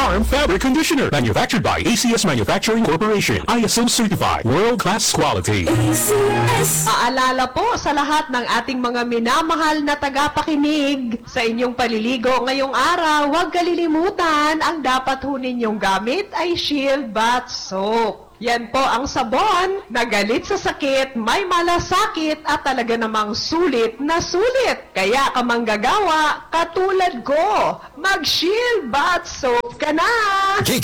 Charm Fabric Conditioner. Manufactured by ACS Manufacturing Corporation. ISO certified. World-class quality. Paalala po sa lahat ng ating mga minamahal na tagapakinig sa inyong paliligo ngayong araw, huwag kalilimutan ang dapat ho ninyong gamit ay Shield Bath Soap. Yan po ang sabon na galit sa sakit, may malasakit at talaga namang sulit na sulit. Kaya ka manggagawa, katulad ko, mag-Shield Bath Soap ka na!